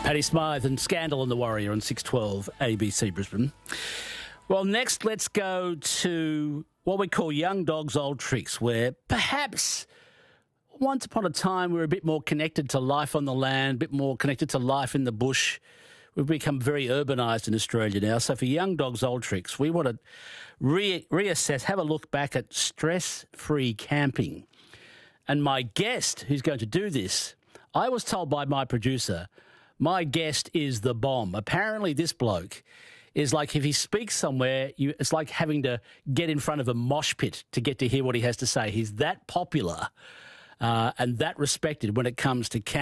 Paddy Smythe and Scandal and the Warrior on 612 ABC Brisbane. Well, next let's go to what we call young dogs, old tricks, where perhaps once upon a time we were a bit more connected to life on the land, a bit more connected to life in the bush. We've become very urbanised in Australia now. So for young dogs, old tricks, we want to reassess, have a look back at stress-free camping. And my guest who's going to do this, I was told by my producer, my guest is the bomb. Apparently this bloke is like, if he speaks somewhere, it's like having to get in front of a mosh pit to get to hear what he has to say. He's that popular and that respected when it comes to camping.